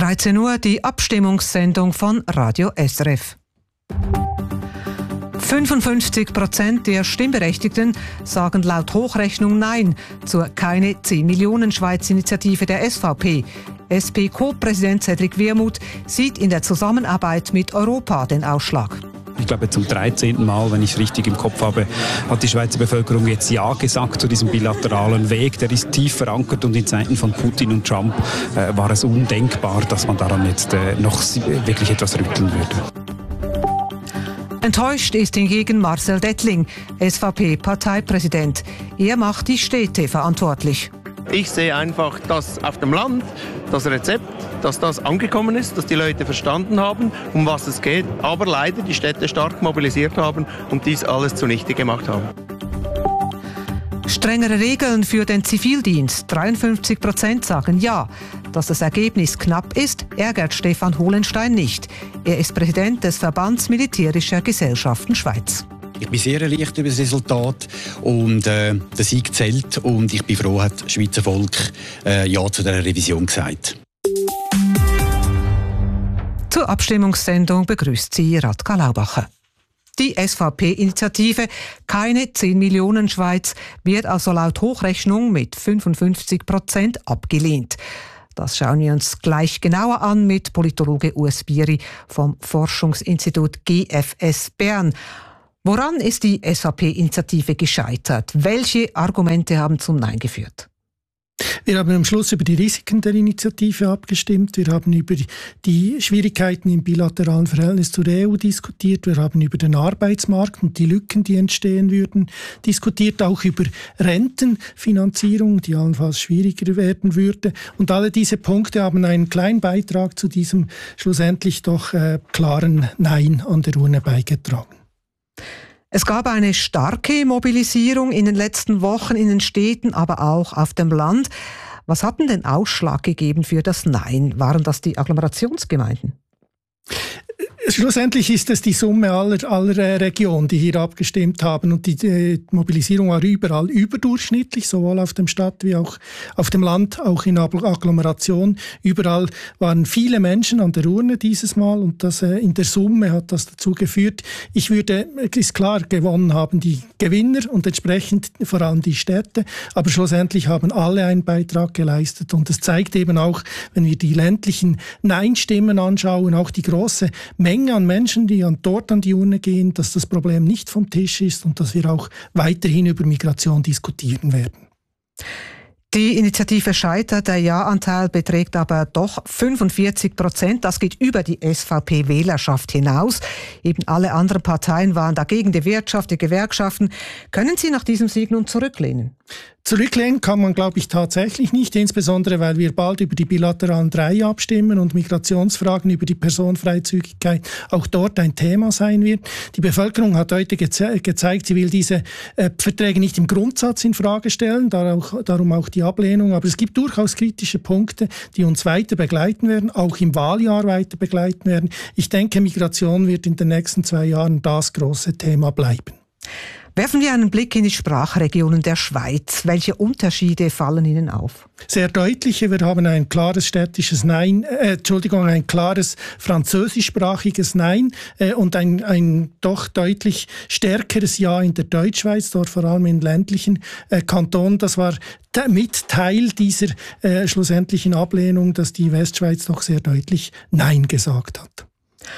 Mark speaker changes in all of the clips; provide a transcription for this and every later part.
Speaker 1: 13 Uhr die Abstimmungssendung von Radio SRF. 55% der Stimmberechtigten sagen laut Hochrechnung Nein zur keine 10 Millionen Schweiz-Initiative der SVP. SP-Co-Präsident Cedric Wermuth sieht in der Zusammenarbeit mit Europa den Ausschlag.
Speaker 2: Ich glaube, zum 13. Mal, wenn ich es richtig im Kopf habe, hat die Schweizer Bevölkerung jetzt Ja gesagt zu diesem bilateralen Weg. Der ist tief verankert und in Zeiten von Putin und Trump war es undenkbar, dass man daran jetzt noch wirklich etwas rütteln würde.
Speaker 1: Enttäuscht ist hingegen Marcel Dettling, SVP-Parteipräsident. Er macht die Städte verantwortlich.
Speaker 3: Ich sehe einfach, dass auf dem Land das Rezept, dass das angekommen ist, dass die Leute verstanden haben, um was es geht, aber leider die Städte stark mobilisiert haben und dies alles zunichte gemacht haben.
Speaker 1: Strengere Regeln für den Zivildienst. 53% sagen Ja. Dass das Ergebnis knapp ist, ärgert Stefan Hohlenstein nicht. Er ist Präsident des Verbands Militärischer Gesellschaften Schweiz.
Speaker 4: Ich bin sehr erleichtert über das Resultat und der Sieg zählt und ich bin froh, hat das Schweizer Volk Ja zu dieser Revision gesagt.
Speaker 1: Zur Abstimmungssendung begrüßt sie Radka Laubacher. Die SVP-Initiative Keine 10 Millionen Schweiz wird also laut Hochrechnung mit 55% abgelehnt. Das schauen wir uns gleich genauer an mit Politologe Urs Bieri vom Forschungsinstitut GFS Bern. Woran ist die SVP-Initiative gescheitert? Welche Argumente haben zum Nein geführt?
Speaker 5: Wir haben am Schluss über die Risiken der Initiative abgestimmt. Wir haben über die Schwierigkeiten im bilateralen Verhältnis zur EU diskutiert. Wir haben über den Arbeitsmarkt und die Lücken, die entstehen würden, diskutiert. Auch über Rentenfinanzierung, die allenfalls schwieriger werden würde. Und alle diese Punkte haben einen kleinen Beitrag zu diesem schlussendlich doch klaren Nein an der Urne beigetragen.
Speaker 1: Es gab eine starke Mobilisierung in den letzten Wochen in den Städten, aber auch auf dem Land. Was hat denn den Ausschlag gegeben für das Nein? Waren das die Agglomerationsgemeinden?
Speaker 5: Schlussendlich ist es die Summe aller Regionen, die hier abgestimmt haben. Und die Mobilisierung war überall überdurchschnittlich, sowohl auf dem Stadt wie auch auf dem Land, auch in Agglomeration. Überall waren viele Menschen an der Urne dieses Mal und das, in der Summe hat das dazu geführt. Ist klar, gewonnen haben die Gewinner und entsprechend vor allem die Städte. Aber schlussendlich haben alle einen Beitrag geleistet. Und es zeigt eben auch, wenn wir die ländlichen Nein-Stimmen anschauen, auch die große Menge an Menschen, die dort an die Urne gehen, dass das Problem nicht vom Tisch ist und dass wir auch weiterhin über Migration diskutieren werden.
Speaker 1: Die Initiative scheitert, der Ja-Anteil beträgt aber doch 45%. Das geht über die SVP-Wählerschaft hinaus. Eben alle anderen Parteien waren dagegen, die Wirtschaft, die Gewerkschaften. Können Sie nach diesem Sieg nun zurücklehnen?
Speaker 5: Zurücklehnen kann man, glaube ich, tatsächlich nicht, insbesondere weil wir bald über die bilateralen 3 abstimmen und Migrationsfragen über die Personenfreizügigkeit auch dort ein Thema sein wird. Die Bevölkerung hat heute gezeigt, sie will diese Verträge nicht im Grundsatz in Frage stellen, darum auch die Ablehnung. Aber es gibt durchaus kritische Punkte, die uns weiter begleiten werden, auch im Wahljahr weiter begleiten werden. Ich denke, Migration wird in den nächsten 2 Jahren das große Thema bleiben.
Speaker 1: Werfen wir einen Blick in die Sprachregionen der Schweiz. Welche Unterschiede fallen Ihnen auf?
Speaker 5: Sehr deutliche. Wir haben ein klares städtisches Nein, ein klares französischsprachiges Nein und ein doch deutlich stärkeres Ja in der Deutschschweiz, dort vor allem in ländlichen Kantonen. Das war mit Teil dieser schlussendlichen Ablehnung, dass die Westschweiz doch sehr deutlich Nein gesagt hat.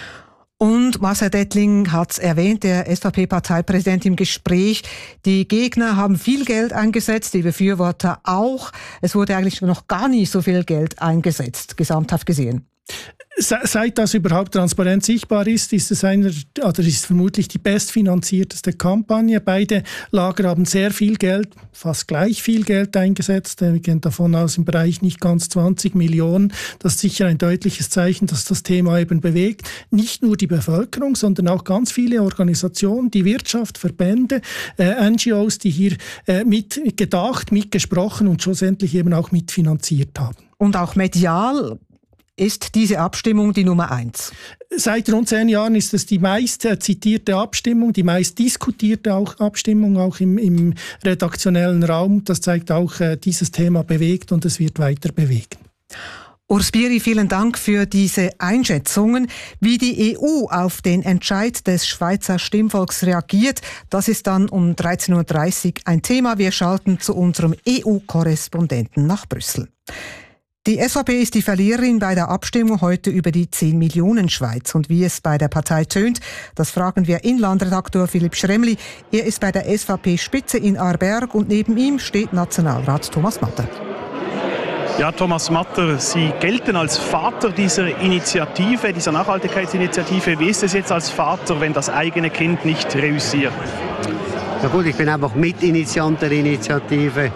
Speaker 1: Und Marcel Dettling hat es erwähnt, der SVP-Parteipräsident im Gespräch. Die Gegner haben viel Geld eingesetzt, die Befürworter auch. Es wurde eigentlich noch gar nicht so viel Geld eingesetzt, gesamthaft gesehen.
Speaker 5: Seit das überhaupt transparent sichtbar ist, ist es vermutlich die bestfinanzierteste Kampagne. Beide Lager haben sehr viel Geld, fast gleich viel Geld eingesetzt. Wir gehen davon aus, im Bereich nicht ganz 20 Millionen. Das ist sicher ein deutliches Zeichen, dass das Thema eben bewegt. Nicht nur die Bevölkerung, sondern auch ganz viele Organisationen, die Wirtschaft, Verbände, NGOs, die hier mitgedacht, mitgesprochen und schlussendlich eben auch mitfinanziert haben.
Speaker 1: Und auch medial ist diese Abstimmung die Nummer 1?
Speaker 5: Seit rund 10 Jahren ist es die meist zitierte Abstimmung, die meist diskutierte Abstimmung, auch im redaktionellen Raum. Das zeigt auch, dieses Thema bewegt und es wird weiter bewegen.
Speaker 1: Urs Bieri, vielen Dank für diese Einschätzungen. Wie die EU auf den Entscheid des Schweizer Stimmvolks reagiert, das ist dann um 13.30 Uhr ein Thema. Wir schalten zu unserem EU-Korrespondenten nach Brüssel. Die SVP ist die Verliererin bei der Abstimmung heute über die 10 Millionen Schweiz. Und wie es bei der Partei tönt, das fragen wir Inlandredaktor Philipp Schremli. Er ist bei der SVP-Spitze in Aarberg und neben ihm steht Nationalrat Thomas Matter.
Speaker 6: Ja, Thomas Matter, Sie gelten als Vater dieser Initiative, dieser Nachhaltigkeitsinitiative. Wie ist es jetzt als Vater, wenn das eigene Kind nicht reüssiert?
Speaker 7: Ja gut, ich bin einfach Mitinitiant der Initiative.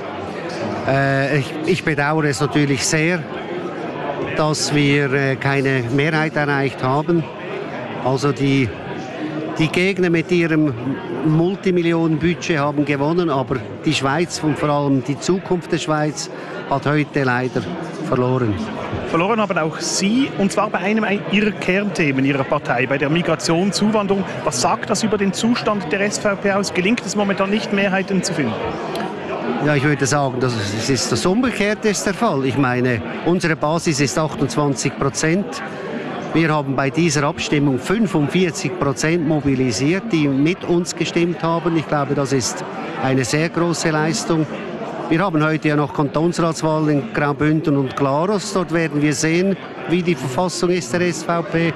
Speaker 7: Ich bedauere es natürlich sehr, dass wir keine Mehrheit erreicht haben. Also die Gegner mit ihrem Multimillionen-Budget haben gewonnen, aber die Schweiz und vor allem die Zukunft der Schweiz hat heute leider verloren.
Speaker 6: Verloren haben auch Sie, und zwar bei einem Ihrer Kernthemen Ihrer Partei, bei der Migration, Zuwanderung. Was sagt das über den Zustand der SVP aus? Gelingt es momentan nicht, Mehrheiten zu finden?
Speaker 7: Ja, ich würde sagen, das Umgekehrte ist der Fall. Ich meine, unsere Basis ist 28%. Wir haben bei dieser Abstimmung 45% mobilisiert, die mit uns gestimmt haben. Ich glaube, das ist eine sehr große Leistung. Wir haben heute ja noch Kantonsratswahlen in Graubünden und Glarus. Dort werden wir sehen, wie die Verfassung ist der SVP.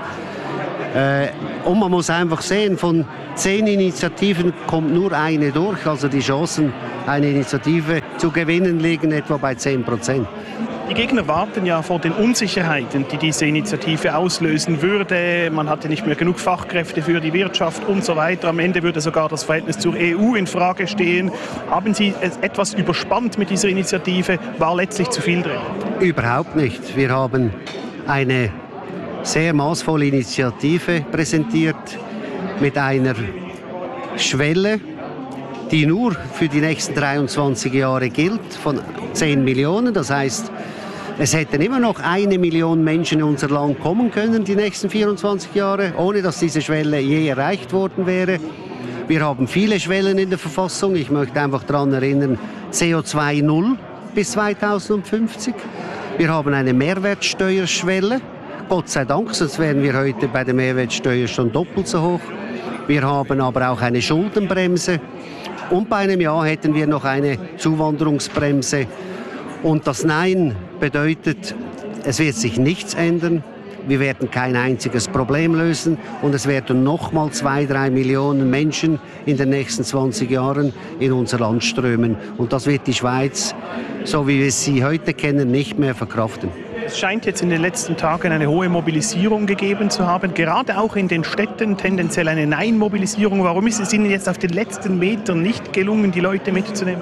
Speaker 7: Und man muss einfach sehen, von 10 Initiativen kommt nur eine durch. Also die Chancen, eine Initiative zu gewinnen, liegen etwa bei 10%.
Speaker 6: Die Gegner warten ja vor den Unsicherheiten, die diese Initiative auslösen würde. Man hatte nicht mehr genug Fachkräfte für die Wirtschaft und so weiter. Am Ende würde sogar das Verhältnis zur EU in Frage stehen. Haben Sie etwas überspannt mit dieser Initiative? War letztlich zu viel drin? Überhaupt nicht. Wir haben eine sehr maßvolle Initiative präsentiert mit einer Schwelle, die nur für die nächsten 23 Jahre gilt, von 10 Millionen. Das heißt, es hätten immer noch 1 Million Menschen in unser Land kommen können, die nächsten 24 Jahre, ohne dass diese Schwelle je erreicht worden wäre. Wir haben viele Schwellen in der Verfassung. Ich möchte einfach daran erinnern, CO2 0 bis 2050. Wir haben eine Mehrwertsteuerschwelle. Gott sei Dank, sonst wären wir heute bei der Mehrwertsteuer schon doppelt so hoch. Wir haben aber auch eine Schuldenbremse. Und bei einem Jahr hätten wir noch eine Zuwanderungsbremse. Und das Nein bedeutet, es wird sich nichts ändern. Wir werden kein einziges Problem lösen. Und es werden nochmal 2-3 Millionen Menschen in den nächsten 20 Jahren in unser Land strömen. Und das wird die Schweiz, so wie wir sie heute kennen, nicht mehr verkraften. Es scheint jetzt in den letzten Tagen eine hohe Mobilisierung gegeben zu haben, gerade auch in den Städten, tendenziell eine Nein-Mobilisierung. Warum ist es Ihnen jetzt auf den letzten Metern nicht gelungen, die Leute mitzunehmen?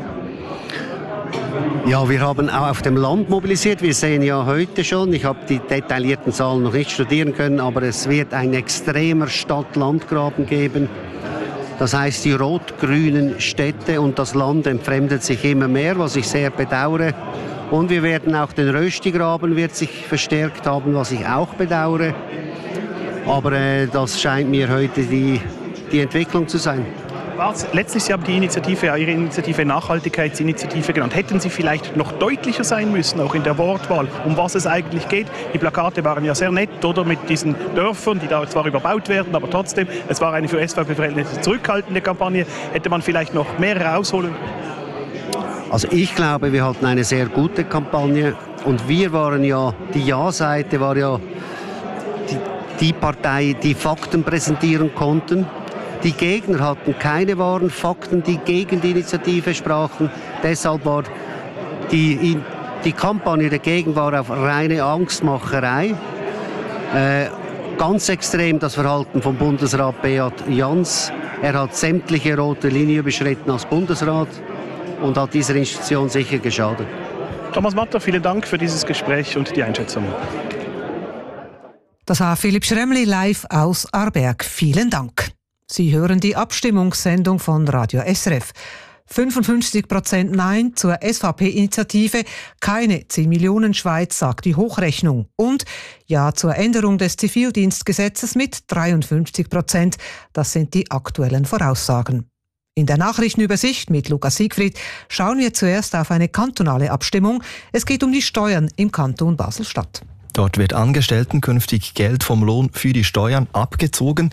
Speaker 6: Ja, wir haben auch auf dem Land mobilisiert. Wir sehen ja heute schon, ich habe die detaillierten Zahlen noch nicht studieren können, aber es wird ein extremer Stadt-Land-Graben geben. Das heißt, die rot-grünen Städte und das Land entfremdet sich immer mehr, was ich sehr bedauere. Und wir werden auch den Röstigraben wird sich verstärkt haben, was ich auch bedauere. Aber das scheint mir heute die Entwicklung zu sein. Letztlich, Sie haben die Initiative, Ihre Initiative Nachhaltigkeitsinitiative genannt. Hätten Sie vielleicht noch deutlicher sein müssen, auch in der Wortwahl, um was es eigentlich geht? Die Plakate waren ja sehr nett, oder, mit diesen Dörfern, die da zwar überbaut werden, aber trotzdem, es war eine für SVP-Verhältnisse zurückhaltende Kampagne. Hätte man vielleicht noch mehr rausholen können? Also ich glaube, wir hatten eine sehr gute Kampagne und wir waren ja, die Ja-Seite war ja die Partei, die Fakten präsentieren konnten. Die Gegner hatten keine wahren Fakten, die gegen die Initiative sprachen. Deshalb war die Kampagne dagegen war auf reine Angstmacherei. Ganz extrem das Verhalten von Bundesrat Beat Jans. Er hat sämtliche rote Linien überschritten als Bundesrat und hat dieser Institution sicher geschadet. Thomas Matter, vielen Dank für dieses Gespräch und die Einschätzung.
Speaker 1: Das war Philipp Schremli live aus Aarberg. Vielen Dank. Sie hören die Abstimmungssendung von Radio SRF. 55% Nein zur SVP-Initiative, keine 10 Millionen Schweiz, sagt die Hochrechnung. Und Ja zur Änderung des Zivildienstgesetzes mit 53%. Das sind die aktuellen Voraussagen. In der Nachrichtenübersicht mit Lukas Siegfried schauen wir zuerst auf eine kantonale Abstimmung. Es geht um die Steuern im Kanton Basel-Stadt.
Speaker 8: Dort wird Angestellten künftig Geld vom Lohn für die Steuern abgezogen.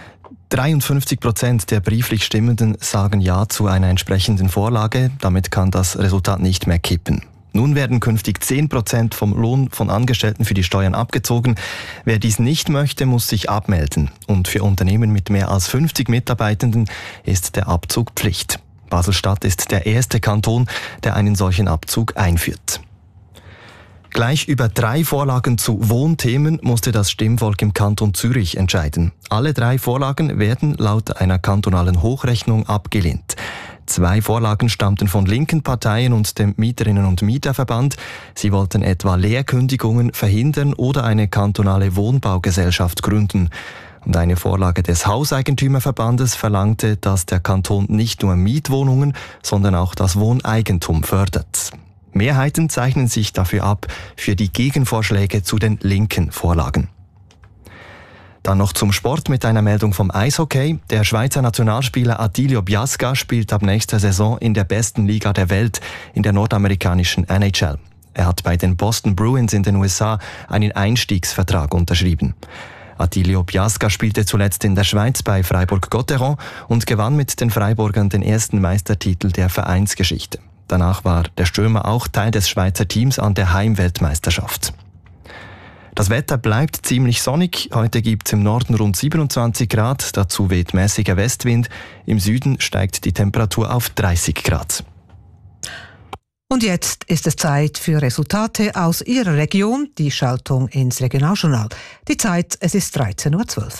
Speaker 8: 53% der brieflich Stimmenden sagen Ja zu einer entsprechenden Vorlage. Damit kann das Resultat nicht mehr kippen. Nun werden künftig 10% vom Lohn von Angestellten für die Steuern abgezogen. Wer dies nicht möchte, muss sich abmelden. Und für Unternehmen mit mehr als 50 Mitarbeitenden ist der Abzug Pflicht. Basel-Stadt ist der erste Kanton, der einen solchen Abzug einführt. Gleich über 3 Vorlagen zu Wohnthemen musste das Stimmvolk im Kanton Zürich entscheiden. Alle 3 Vorlagen werden laut einer kantonalen Hochrechnung abgelehnt. 2 Vorlagen stammten von linken Parteien und dem Mieterinnen- und Mieterverband. Sie wollten etwa Leerkündigungen verhindern oder eine kantonale Wohnbaugesellschaft gründen. Und eine Vorlage des Hauseigentümerverbandes verlangte, dass der Kanton nicht nur Mietwohnungen, sondern auch das Wohneigentum fördert. Mehrheiten zeichnen sich dafür ab für die Gegenvorschläge zu den linken Vorlagen. Dann noch zum Sport mit einer Meldung vom Eishockey. Der Schweizer Nationalspieler Attilio Biasca spielt ab nächster Saison in der besten Liga der Welt, in der nordamerikanischen NHL. Er hat bei den Boston Bruins in den USA einen Einstiegsvertrag unterschrieben. Attilio Biasca spielte zuletzt in der Schweiz bei Freiburg-Gotteron und gewann mit den Freiburgern den ersten Meistertitel der Vereinsgeschichte. Danach war der Stürmer auch Teil des Schweizer Teams an der Heimweltmeisterschaft. Das Wetter bleibt ziemlich sonnig. Heute gibt es im Norden rund 27 Grad. Dazu weht mäßiger Westwind. Im Süden steigt die Temperatur auf 30 Grad.
Speaker 1: Und jetzt ist es Zeit für Resultate aus Ihrer Region. Die Schaltung ins Regionaljournal. Die Zeit, es ist 13:12 Uhr.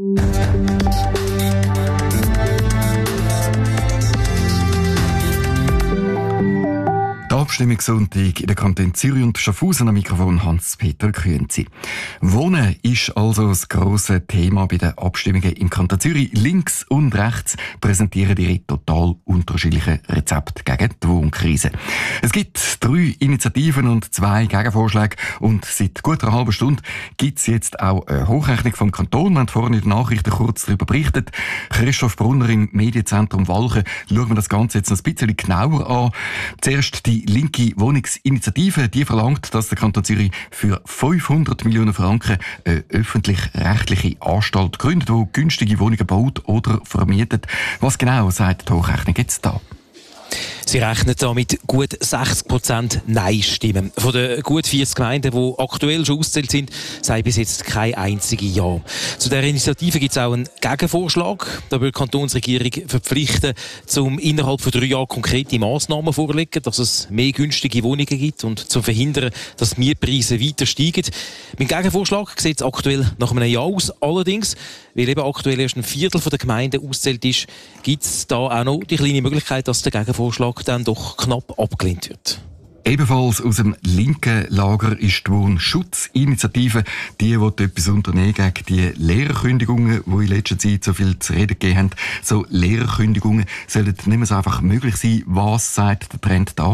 Speaker 9: Abstimmungssonntag in der Kanton Zürich und Schaffhausen. Am Mikrofon Hans-Peter Künzi. Wohnen ist also das grosse Thema bei den Abstimmungen im Kanton Zürich. Links und rechts präsentieren ihre total unterschiedlichen Rezepte gegen die Wohnkrise. Es gibt 3 Initiativen und 2 Gegenvorschläge und seit gut einer halben Stunde gibt es jetzt auch eine Hochrechnung vom Kanton. Wir haben vorhin in den Nachrichten kurz darüber berichtet. Christoph Brunner im Medienzentrum Walchen. Schauen wir das Ganze jetzt noch ein bisschen genauer an. Zuerst die linke Wohnungsinitiative, die verlangt, dass der Kanton Zürich für 500 Millionen Franken eine öffentlich-rechtliche Anstalt gründet, die günstige Wohnungen baut oder vermietet. Was genau sagt die Hochrechnung jetzt da?
Speaker 10: Sie rechnen da mit gut 60% Nein-Stimmen. Von den gut 40 Gemeinden, die aktuell schon ausgezählt sind, sei bis jetzt kein einzige Ja. Zu dieser Initiative gibt es auch einen Gegenvorschlag. Da will die Kantonsregierung verpflichten, zum innerhalb von 3 Jahren konkrete Massnahmen vorzulegen, dass es mehr günstige Wohnungen gibt und zu verhindern, dass die Mietpreise weiter steigen. Mein Gegenvorschlag sieht es aktuell nach einem Jahr aus. Allerdings, weil eben aktuell erst ein Viertel der Gemeinden ausgezählt ist, gibt es da auch noch die kleine Möglichkeit, dass der Gegenvorschlag dann doch knapp abgelehnt wird.
Speaker 9: Ebenfalls aus dem linken Lager ist die Wohnschutzinitiative. Die will etwas unternehmen gegen die Lehrerkündigungen, die in letzter Zeit so viel zu reden gegeben haben. So Lehrerkündigungen sollen nicht mehr so einfach möglich sein. Was sagt der Trend da?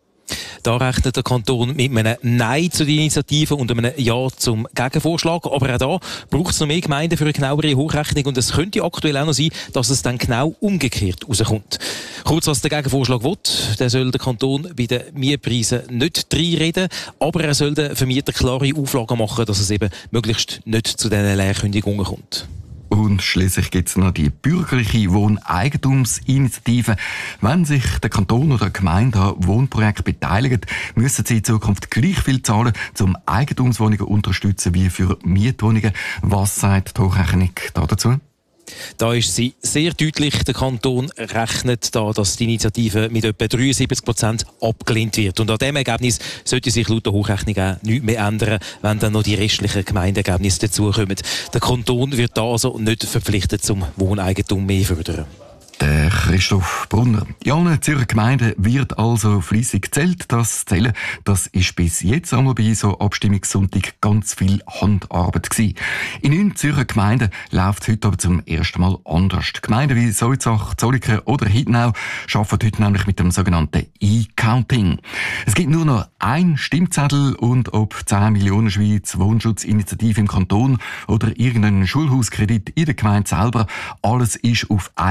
Speaker 10: Da rechnet der Kanton mit einem Nein zu der Initiative und einem Ja zum Gegenvorschlag. Aber auch da braucht es noch mehr Gemeinden für eine genauere Hochrechnung. Und es könnte aktuell auch noch sein, dass es dann genau umgekehrt rauskommt. Kurz, was der Gegenvorschlag will, der soll der Kanton bei den Mietpreisen nicht reinreden, aber er soll den Vermietern klare Auflagen machen, dass es eben möglichst nicht zu diesen Leerkündigungen kommt.
Speaker 9: Und schließlich gibt es noch die bürgerliche Wohneigentumsinitiative. Wenn sich der Kanton oder die Gemeinde an Wohnprojekten beteiligen, müssen sie in Zukunft gleich viel zahlen, um Eigentumswohnungen zu unterstützen wie für Mietwohnungen. Was sagt die Hochrechnung dazu?
Speaker 10: Da ist sie sehr deutlich. Der Kanton rechnet da, dass die Initiative mit etwa 73% abgelehnt wird. Und an diesem Ergebnis sollte sich laut der Hochrechnung auch nichts mehr ändern, wenn dann noch die restlichen Gemeindeergebnisse dazukommen. Der Kanton wird da also nicht verpflichtet, zum Wohneigentum mehr fördern.
Speaker 9: Der Christoph Brunner. In allen Zürcher Gemeinden wird also fleissig gezählt. Das Zählen, das ist bis jetzt einmal bei so Abstimmungssonntag ganz viel Handarbeit gewesen. In 9 Zürcher Gemeinden läuft es heute aber zum ersten Mal anders. Die Gemeinden wie Soizach, Zollikofen oder Hidnau arbeiten heute nämlich mit dem sogenannten E-Counting. Es gibt nur noch ein Stimmzettel und ob 10 Millionen Schweiz Wohnschutzinitiative im Kanton oder irgendeinen Schulhauskredit in der Gemeinde selber, alles ist auf einem einzigen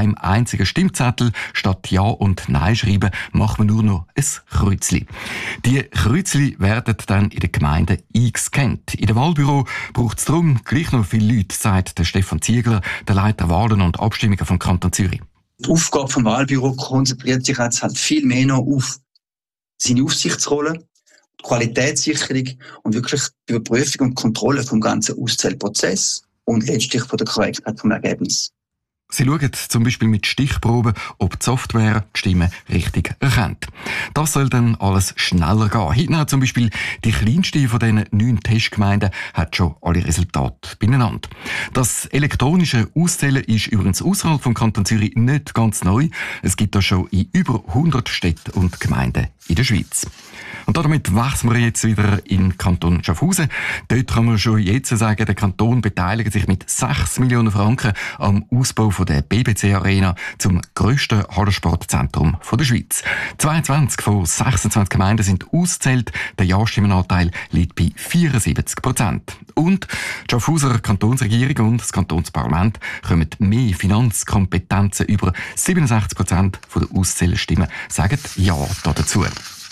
Speaker 9: einzigen Stimmzettel. Statt Ja und Nein schreiben, machen wir nur noch ein Kreuzli. Die Kreuzli werden dann in den Gemeinden eingescannt. In den Wahlbüro braucht es darum gleich noch viele Leute, sagt der Stefan Ziegler, der Leiter Wahlen und Abstimmungen vom Kanton Zürich.
Speaker 11: Die Aufgabe vom Wahlbüro konzentriert sich jetzt halt viel mehr noch auf seine Aufsichtsrolle, die Qualitätssicherung und wirklich die Überprüfung und Kontrolle vom ganzen Auszählprozess und letztlich von der Korrektheit vom Ergebnis.
Speaker 9: Sie schauen zum Beispiel mit Stichproben, ob die Software die Stimmen richtig erkennt. Das soll dann alles schneller gehen. Heute zum Beispiel die kleinste von diesen 9 Testgemeinden hat schon alle Resultate beieinander. Das elektronische Auszählen ist übrigens außerhalb vom Kanton Zürich nicht ganz neu. Es gibt das schon in über 100 Städten und Gemeinden in der Schweiz. Und damit wechseln wir jetzt wieder in den Kanton Schaffhausen. Dort kann man schon jetzt sagen, der Kanton beteiligt sich mit 6 Millionen Franken am Ausbau von der BBC Arena zum grössten Hallensportzentrum der Schweiz. 22 von 26 Gemeinden sind ausgezählt. Der Ja-Stimmenanteil liegt bei 74%. Und die Schaffhauser Kantonsregierung und das Kantonsparlament kommen mehr Finanzkompetenzen über. 67% der Auszählerstimmen sagen Ja dazu.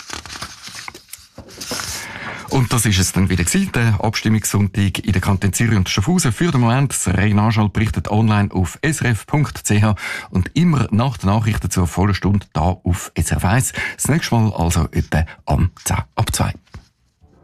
Speaker 9: Und das ist es dann wieder gewesen, der Abstimmungssonntag in der Kanton Zürich und Schaffhausen. Für den Moment, Rein Anschall berichtet online auf srf.ch und immer nach der Nachrichten zur vollen Stunde da auf SRF 1. Das nächste Mal also etwa am 10 ab 2.